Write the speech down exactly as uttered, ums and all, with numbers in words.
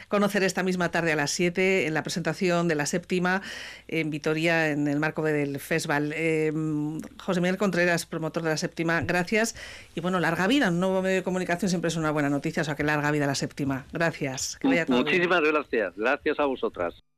conocer esta misma tarde a las siete en la presentación de la séptima en Vitoria en el marco del festival. Eh, José Miguel Contreras, promotor de la séptima, gracias. Y bueno, larga vida, un nuevo medio de comunicación siempre es una buena noticia, o sea que larga vida a la séptima. Gracias. Que vaya todo Muchísimas bien. gracias. Gracias a vosotras.